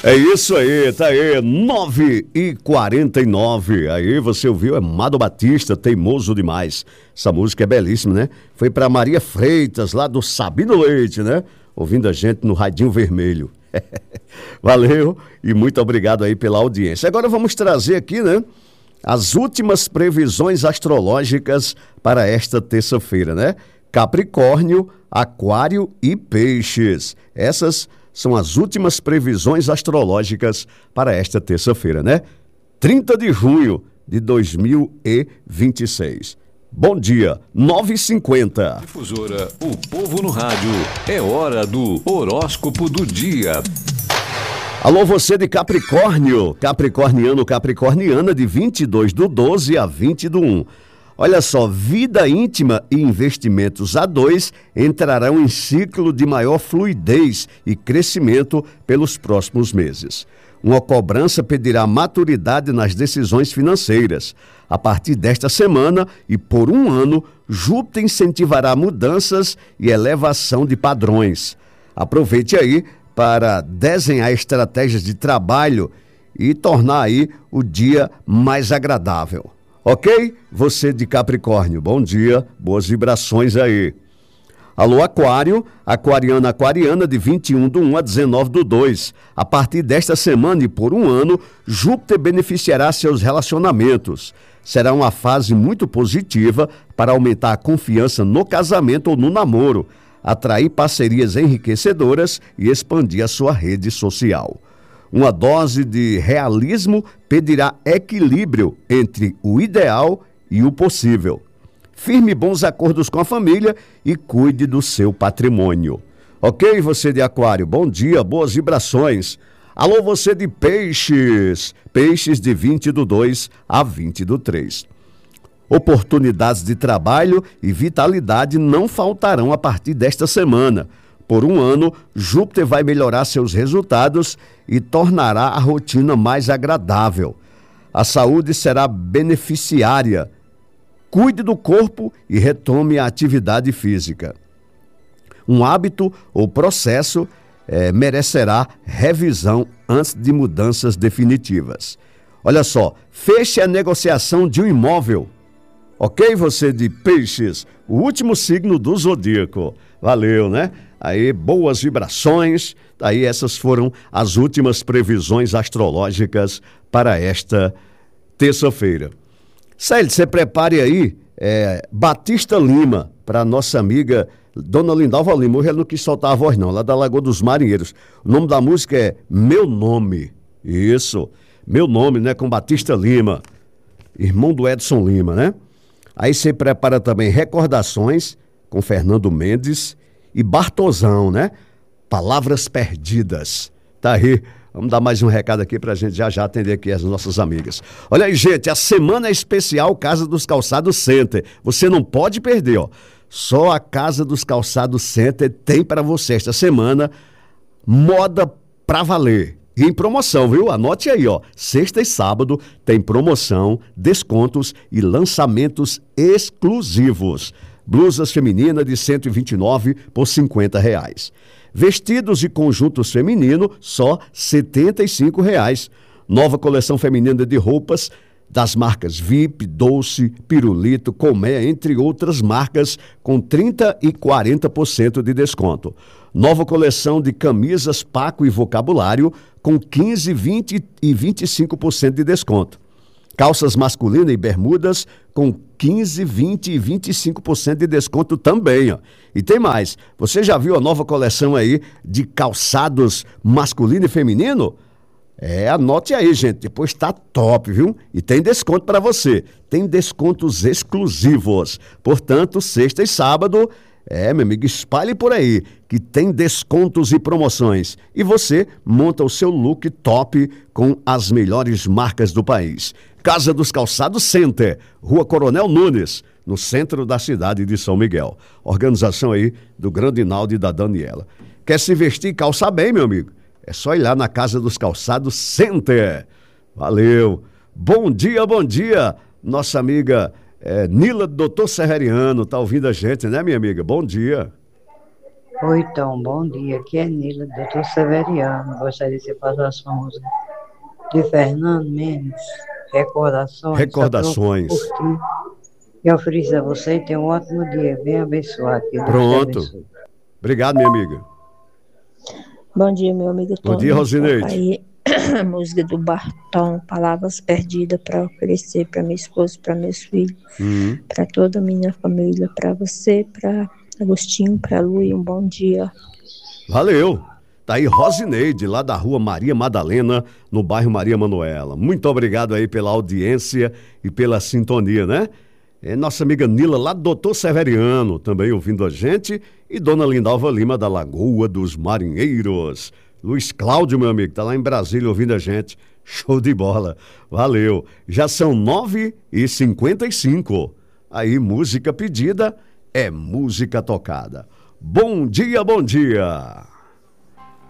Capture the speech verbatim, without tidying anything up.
É isso aí, tá aí, nove e quarenta e nove. Aí você ouviu, é Amado Batista, Teimoso Demais. Essa música é belíssima, né? Foi pra Maria Freitas, lá do Sabino Leite, né? Ouvindo a gente no Radinho Vermelho. Valeu e muito obrigado aí pela audiência. Agora vamos trazer aqui, né? As últimas previsões astrológicas para esta terça-feira, né? Capricórnio, Aquário e Peixes. Essas são as últimas previsões astrológicas para esta terça-feira, né? trinta de junho de dois mil e vinte e seis. Bom dia, nove e cinquenta. Difusora O Povo no Rádio. É hora do horóscopo do dia. Alô, você de Capricórnio, capricorniano, capricorniana, de vinte e dois do doze a vinte do um. Olha só, vida íntima e investimentos a dois entrarão em ciclo de maior fluidez e crescimento pelos próximos meses. Uma cobrança pedirá maturidade nas decisões financeiras. A partir desta semana e por um ano, Júpiter incentivará mudanças e elevação de padrões. Aproveite aí para desenhar estratégias de trabalho e tornar aí o dia mais agradável. Ok? Você de Capricórnio, bom dia, boas vibrações aí. Alô, Aquário, aquariana, aquariana, de vinte e um do um a dezenove do dois. A partir desta semana e por um ano, Júpiter beneficiará seus relacionamentos. Será uma fase muito positiva para aumentar a confiança no casamento ou no namoro, atrair parcerias enriquecedoras e expandir a sua rede social. Uma dose de realismo pedirá equilíbrio entre o ideal e o possível. Firme bons acordos com a família e cuide do seu patrimônio. Ok, você de Aquário, bom dia, boas vibrações. Alô, você de Peixes, Peixes de vinte do dois a vinte do três. Oportunidades de trabalho e vitalidade não faltarão a partir desta semana. Por um ano, Júpiter vai melhorar seus resultados e tornará a rotina mais agradável. A saúde será beneficiária. Cuide do corpo e retome a atividade física. Um hábito ou processo eh, merecerá revisão antes de mudanças definitivas. Olha só, feche a negociação de um imóvel. Ok, você de Peixes, o último signo do zodíaco. Valeu, né? Aí, boas vibrações. Aí, essas foram as últimas previsões astrológicas para esta terça-feira. Célio, você prepare aí é, Batista Lima, para nossa amiga Dona Lindalva Lima. Hoje ela não quis soltar a voz não, lá da Lagoa dos Marinheiros. O nome da música é Meu Nome. Isso, Meu Nome, né? Com Batista Lima, irmão do Edson Lima, né? Aí você prepara também Recordações, com Fernando Mendes e Bartosão, né? Palavras Perdidas. Tá aí. Vamos dar mais um recado aqui pra gente já já atender aqui as nossas amigas. Olha aí, gente, a semana especial Casa dos Calçados Center. Você não pode perder, ó. Só a Casa dos Calçados Center tem para você esta semana moda pra valer. E em promoção, viu? Anote aí, ó. Sexta e sábado tem promoção, descontos e lançamentos exclusivos. Blusas femininas de cento e vinte e nove por cinquenta reais. Vestidos e conjuntos femininos, só setenta e cinco reais. Nova coleção feminina de roupas das marcas V I P, Dolce, Pirulito, Colmeia, entre outras marcas, com trinta e quarenta por cento de desconto. Nova coleção de camisas Paco e Vocabulário, com quinze, vinte e vinte e cinco por cento de desconto. Calças masculinas e bermudas com quinze, vinte e vinte e cinco por cento de desconto também, ó. E tem mais, você já viu a nova coleção aí de calçados masculino e feminino? É, anote aí, gente, depois tá top, viu? E tem desconto para você, tem descontos exclusivos. Portanto, sexta e sábado, é, meu amigo, espalhe por aí, que tem descontos e promoções. E você monta o seu look top com as melhores marcas do país. Casa dos Calçados Center, Rua Coronel Nunes, no centro da cidade de São Miguel. Organização aí do Grande Naldo e da Daniela. Quer se vestir e calçar bem, meu amigo? É só ir lá na Casa dos Calçados Center. Valeu. Bom dia, bom dia. Nossa amiga é, Nila, doutor Severiano, tá ouvindo a gente, né, minha amiga? Bom dia. Oi, então, bom dia. Aqui é Nila, doutor Severiano. Gostaria de você passar a sua música de Fernando Mendes, Recordações, só para eu Recordações. curtir e oferecer a você e tenha um ótimo dia, bem abençoado. Que Deus te Pronto. abençoe. Obrigado, minha amiga. Bom dia, meu amigo Bom dia, Tony. Rosineide. Toca aí a música do Barton, Palavras Perdidas, para oferecer para minha esposa, para meus filhos, Hum. para toda a minha família, para você, para Agostinho, para Lu, e um bom dia. Valeu. Tá aí Rosineide, lá da rua Maria Madalena, no bairro Maria Manuela. Muito obrigado aí pela audiência e pela sintonia, né? É nossa amiga Nila, lá do doutor Severiano, também ouvindo a gente. E dona Lindalva Lima, da Lagoa dos Marinheiros. Luiz Cláudio, meu amigo, tá lá em Brasília ouvindo a gente. Show de bola. Valeu. Já são nove e cinquenta e cinco. Aí, música pedida é música tocada. Bom dia, bom dia.